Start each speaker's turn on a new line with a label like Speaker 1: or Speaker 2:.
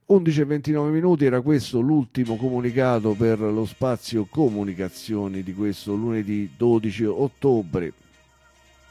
Speaker 1: 11:29 minuti, era questo l'ultimo comunicato per lo spazio comunicazioni di questo lunedì 12 ottobre.